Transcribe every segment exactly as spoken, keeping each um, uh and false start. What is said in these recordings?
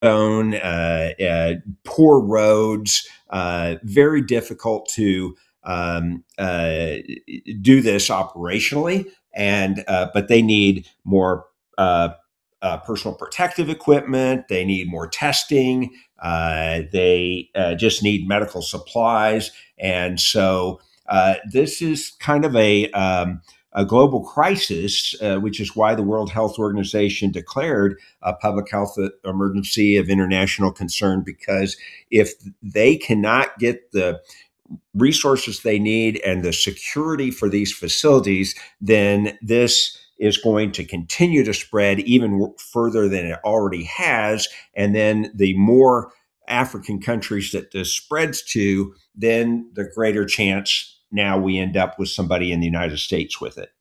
zone, uh, uh, poor roads, uh, very difficult to um, uh, do this operationally. And uh, but they need more uh, uh, personal protective equipment. They need more testing. Uh, they uh, just need medical supplies. And so uh, this is kind of a um, a global crisis, uh, which is why the World Health Organization declared a public health emergency of international concern, because if they cannot get the resources they need and the security for these facilities, then this is going to continue to spread even further than it already has. And then the more African countries that this spreads to, then the greater chance now we end up with somebody in the United States with it.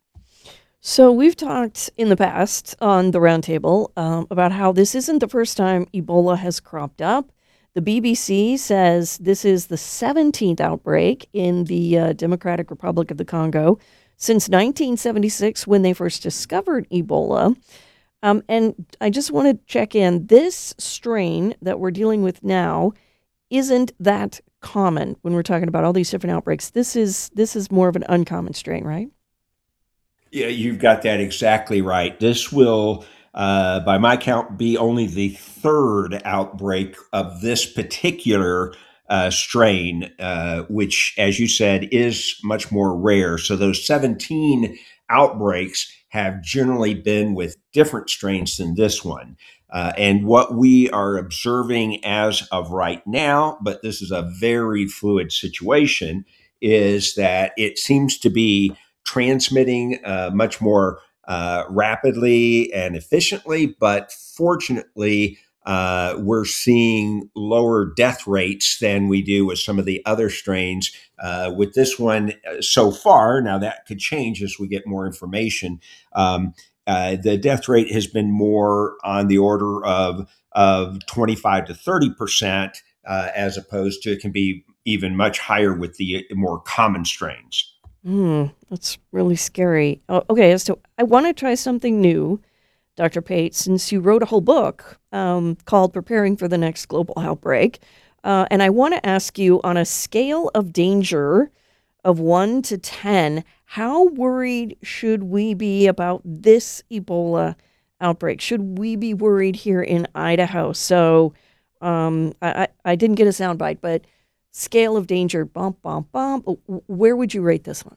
So we've talked in the past on the roundtable um, about how this isn't the first time Ebola has cropped up. The B B C says this is the seventeenth outbreak in the uh, Democratic Republic of the Congo since nineteen seventy-six, when they first discovered Ebola. Um, and I just want to check in. This strain that we're dealing with now isn't that common when we're talking about all these different outbreaks. This is this is more of an uncommon strain, right? Yeah, you've got that exactly right. This will, uh, by my count, be only the third outbreak of this particular uh, strain, uh, which, as you said, is much more rare. So those seventeen outbreaks have generally been with different strains than this one. Uh, and what we are observing as of right now, but this is a very fluid situation, is that it seems to be transmitting uh, much more uh, rapidly and efficiently. But fortunately, uh, we're seeing lower death rates than we do with some of the other strains. Uh, with this one uh, so far, now that could change as we get more information. Um, uh, the death rate has been more on the order of of twenty-five to thirty percent, uh, as opposed to it can be even much higher with the more common strains. Hmm, that's really scary. Oh, okay, so I want to try something new, Doctor Pate, since you wrote a whole book um, called Preparing for the Next Global Outbreak. Uh, and I want to ask you, on a scale of danger of one to ten, how worried should we be about this Ebola outbreak? Should we be worried here in Idaho? So um, I, I, I didn't get a soundbite, but scale of danger, bump, bump, bump. Where would you rate this one?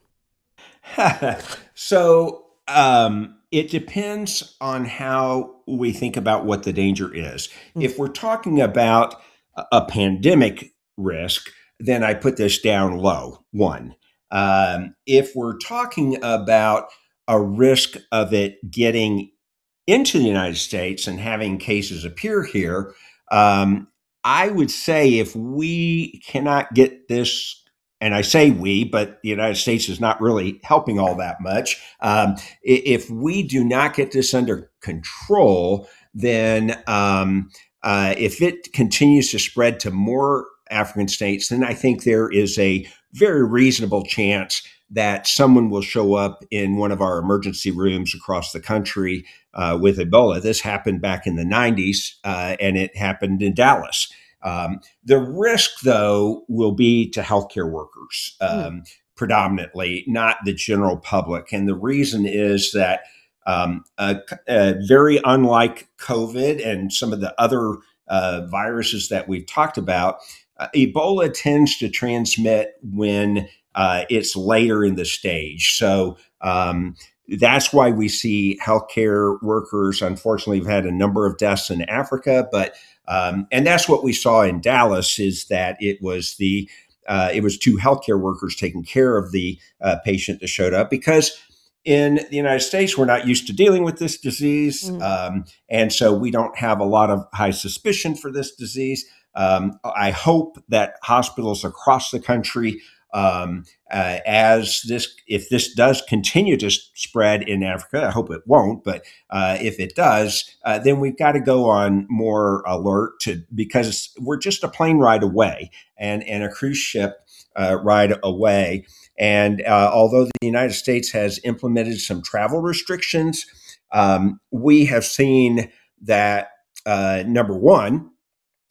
so um, it depends on how we think about what the danger is. Mm. If we're talking about a, a pandemic risk, then I put this down low, one. Um, if we're talking about a risk of it getting into the United States and having cases appear here, um, I would say if we cannot get this, and I say we, but the United States is not really helping all that much. Um, if we do not get this under control, then um, uh, if it continues to spread to more African states, then I think there is a very reasonable chance that someone will show up in one of our emergency rooms across the country uh, with Ebola. This happened back in the nineties, uh, and it happened in Dallas. Um, the risk, though, will be to healthcare workers Mm. um, predominantly, not the general public. And the reason is that um, uh, uh, very unlike COVID and some of the other uh, viruses that we've talked about, uh, Ebola tends to transmit when uh, it's later in the stage. So um, that's why we see healthcare workers. Unfortunately, we've had a number of deaths in Africa, but um, and that's what we saw in Dallas is that it was the uh, it was two healthcare workers taking care of the uh, patient that showed up because in the United States we're not used to dealing with this disease, Mm. um, and so we don't have a lot of high suspicion for this disease. Um, I hope that hospitals across the country um, uh, as this, if this does continue to spread in Africa, I hope it won't, but uh, if it does, uh, then we've got to go on more alert to because we're just a plane ride away and and a cruise ship uh, ride away. And uh, although the United States has implemented some travel restrictions, um, we have seen that uh, number one.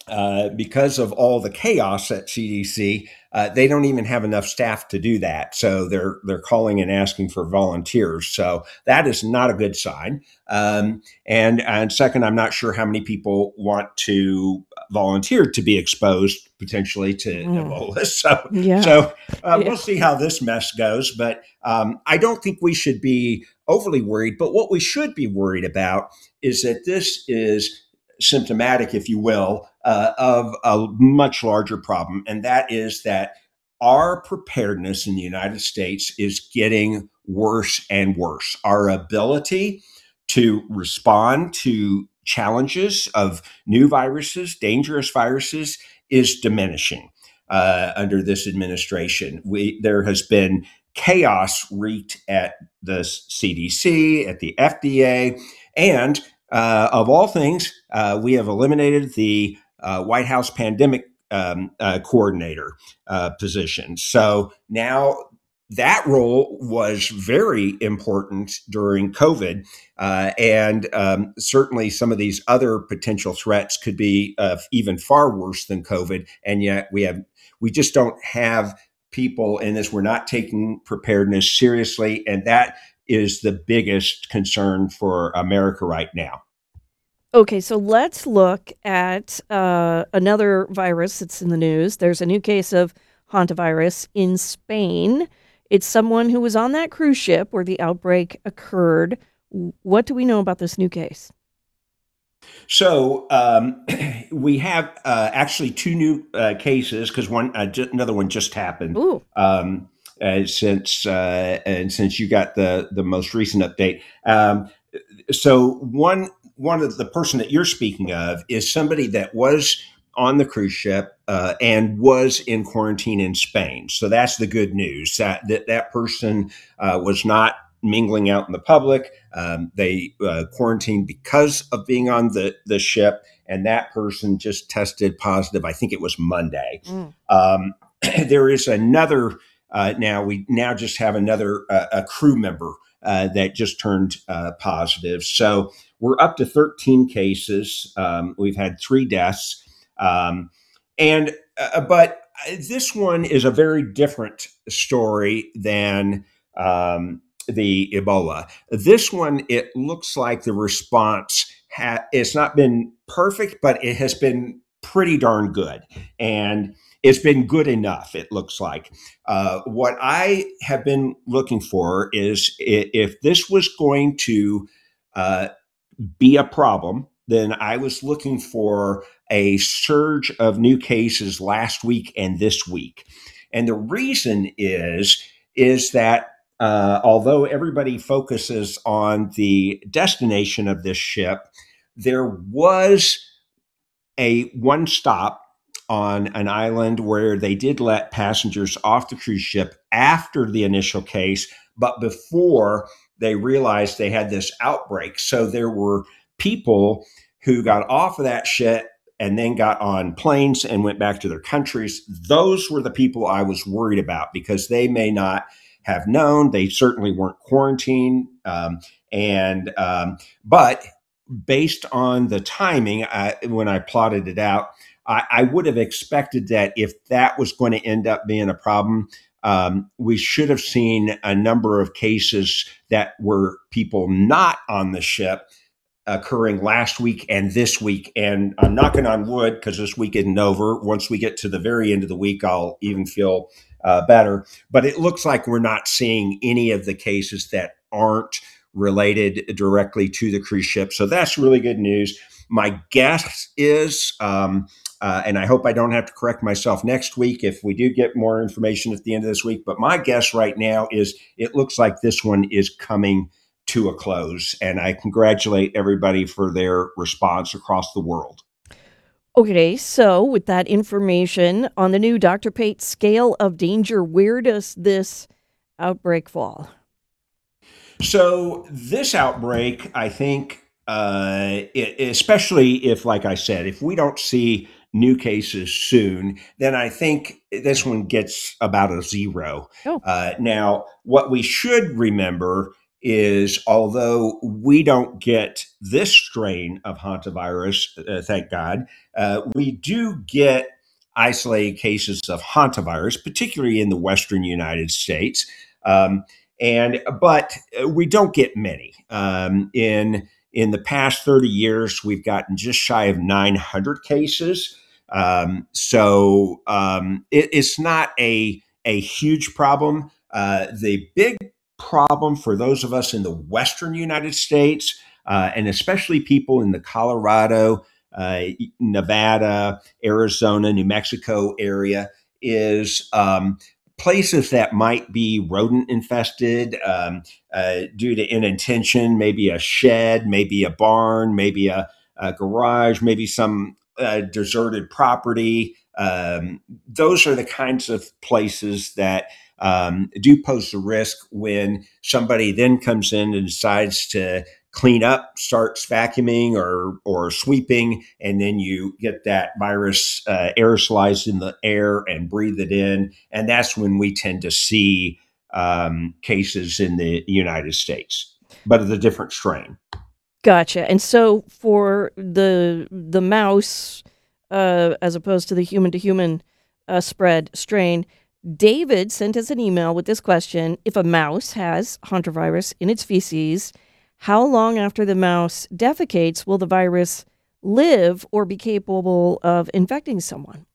uh, because of all the chaos at C D C, uh, they don't even have enough staff to do that. So they're they're calling and asking for volunteers. So that is not a good sign. Um, and and second, I'm not sure how many people want to volunteer to be exposed potentially to Mm. Ebola. So Yeah. so uh, Yeah. we'll see how this mess goes. But um, I don't think we should be overly worried. But what we should be worried about is that this is symptomatic, if you will, uh, of a much larger problem. And that is that our preparedness in the United States is getting worse and worse. Our ability to respond to challenges of new viruses, dangerous viruses, is diminishing uh, under this administration. We, there has been chaos wreaked at the C D C, at the F D A, and uh, of all things, uh, we have eliminated the uh, White House pandemic um, uh, coordinator uh, position. So now that role was very important during COVID. Uh, and um, certainly some of these other potential threats could be uh, even far worse than COVID. And yet we have, we just don't have people in this. We're not taking preparedness seriously. And that is the biggest concern for America right now. Okay, so let's look at uh, another virus that's in the news. There's a new case of hantavirus in Spain. It's someone who was on that cruise ship where the outbreak occurred. What do we know about this new case? So um, we have uh, actually two new uh, cases because one uh, j- another one just happened Ooh. um, uh, since uh, and since you got the the most recent update. Um, so one one of the person that you're speaking of is somebody that was on the cruise ship uh, and was in quarantine in Spain. So that's the good news. That that, that person uh, was not mingling out in the public. Um, they uh, quarantined because of being on the the ship, and that person just tested positive. I think it was Monday. Mm. Um, there is another. Uh, now we now just have another uh, a crew member uh, that just turned uh, positive. So we're up to thirteen cases. Um, we've had three deaths, um, and uh, but this one is a very different story than um, the Ebola. This one, it looks like the response ha- it's not been perfect, but it has been pretty darn good, and it's been good enough. It looks like. Uh, what I have been looking for is if this was going to uh, be a problem, then I was looking for a surge of new cases last week and this week. And the reason is is that uh, although everybody focuses on the destination of this ship, there was a one stop on an island where they did let passengers off the cruise ship after the initial case, but before they realized they had this outbreak. So there were people who got off of that ship and then got on planes and went back to their countries. Those were the people I was worried about because they may not have known. They certainly weren't quarantined. Um, and, um, but based on the timing, I, when I plotted it out, I, I would have expected that if that was going to end up being a problem, um, we should have seen a number of cases that were people not on the ship occurring last week and this week. And I'm knocking on wood because this week isn't over. Once we get to the very end of the week, I'll even feel uh, better. But it looks like we're not seeing any of the cases that aren't related directly to the cruise ship. So that's really good news. My guess is, um, uh, and I hope I don't have to correct myself next week if we do get more information at the end of this week. But my guess right now is it looks like this one is coming to a close. And I congratulate everybody for their response across the world. Okay, so with that information on the new Doctor Pate scale of danger, where does this outbreak fall? So this outbreak, I think, uh, it, especially if, like I said, if we don't see new cases soon, then I think this one gets about a zero. Oh. Uh, now, what we should remember is although we don't get this strain of hantavirus, uh, thank God, uh, we do get isolated cases of hantavirus, particularly in the western United States. Um, and but we don't get many. Um, in in the past thirty years, we've gotten just shy of nine hundred cases. Um, so um, it, it's not a a huge problem. Uh, the big problem for those of us in the western United States, uh, and especially people in the Colorado, uh, Nevada, Arizona, New Mexico area, is um, places that might be rodent infested um, uh, due to inattention, maybe a shed, maybe a barn, maybe a, a garage, maybe some uh, deserted property. Um, those are the kinds of places that um, do pose the risk when somebody then comes in and decides to clean up, starts vacuuming or or sweeping, and then you get that virus uh, aerosolized in the air and breathe it in, and that's when we tend to see um, cases in the United States, but of the different strain. Gotcha. And so for the the mouse, uh, as opposed to the human to human uh, spread strain, David sent us an email with this question: if a mouse has hantavirus in its feces, how long after the mouse defecates will the virus live or be capable of infecting someone?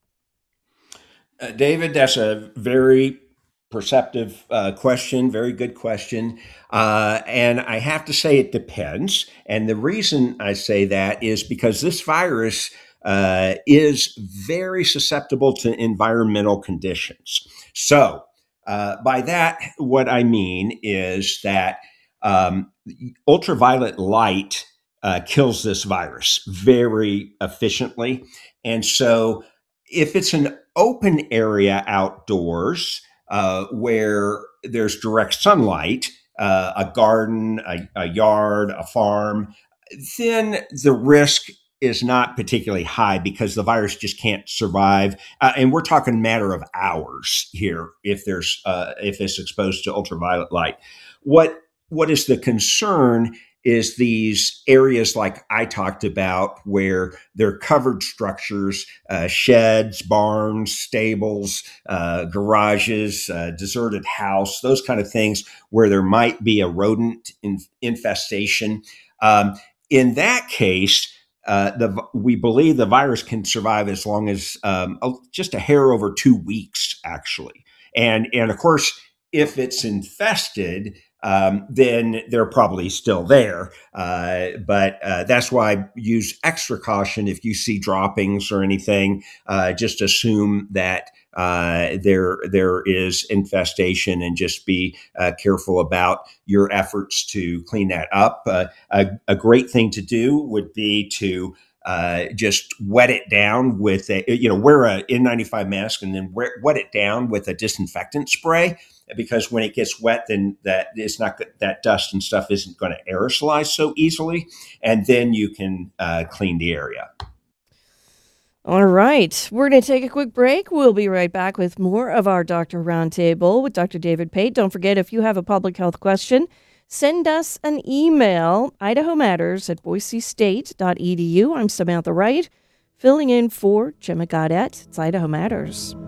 Uh, David, that's a very perceptive uh, question, very good question. Uh, and I have to say it depends. And the reason I say that is because this virus uh, is very susceptible to environmental conditions. So, uh, by that, what I mean is that um, ultraviolet light uh, kills this virus very efficiently. And so, if it's an open area outdoors uh, where there's direct sunlight, uh, a garden, a, a yard, a farm, then the risk is not particularly high because the virus just can't survive. Uh, and we're talking matter of hours here if there's uh, if it's exposed to ultraviolet light. What what is the concern is these areas like I talked about where they're covered structures, uh, sheds, barns, stables, uh, garages, uh, deserted house, those kind of things where there might be a rodent in- infestation. Um, in that case, uh, the, we believe the virus can survive as long as um, just a hair over two weeks, actually. And, and of course, if it's infested, um, then they're probably still there. Uh, but uh, that's why I use extra caution if you see droppings or anything. Uh, just assume that uh, there there is infestation, and just be uh, careful about your efforts to clean that up. Uh, a, a great thing to do would be to uh, just wet it down with a, you know, wear a N ninety-five mask and then wear, wet it down with a disinfectant spray, because when it gets wet, then that it's not that dust and stuff isn't going to aerosolize so easily, and then you can uh, clean the area. All right. We're going to take a quick break. We'll be right back with more of our Doctor Roundtable with Doctor David Pate. Don't forget, if you have a public health question, send us an email, Idaho Matters at boise state dot e d u. I'm Samantha Wright, filling in for Gemma Gaudette. It's Idaho Matters.